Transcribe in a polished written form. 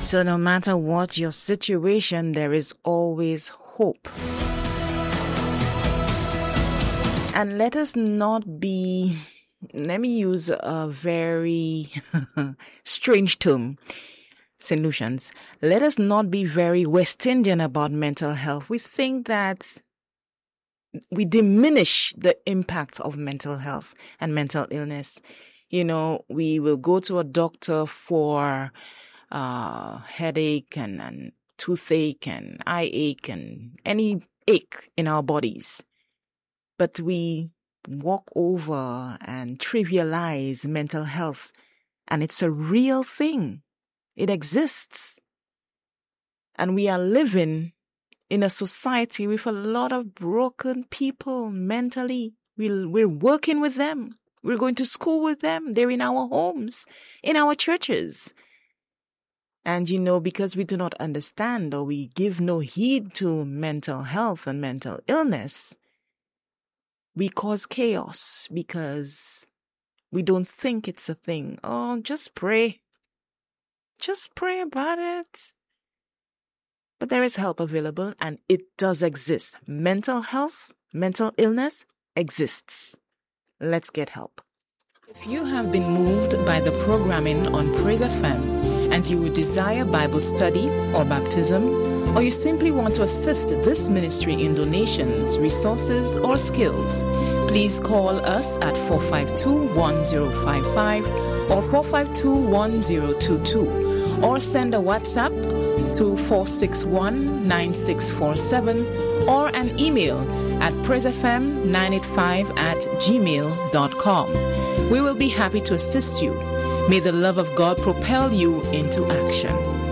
So no matter what your situation, there is always hope. And let us not be, let me use a very strange term, St. Lucians. Let us not be very West Indian about mental health. We think that we diminish the impact of mental health and mental illness. You know, we will go to a doctor for headache and toothache and eye ache and any ache in our bodies. But we walk over and trivialize mental health, and it's a real thing. It exists. And we are living in a society with a lot of broken people mentally. We're working with them. We're going to school with them. They're in our homes, in our churches. And, you know, because we do not understand or we give no heed to mental health and mental illness, we cause chaos because we don't think it's a thing. Oh, just pray. Just pray about it. But there is help available, and it does exist. Mental health, mental illness exists. Let's get help. If you have been moved by the programming on Praise FM and you would desire Bible study or baptism, or you simply want to assist this ministry in donations, resources, or skills, please call us at 452-1055 or 452-1022, or send a WhatsApp to 461-9647 or an email at praisefm985@gmail.com. We will be happy to assist you. May the love of God propel you into action.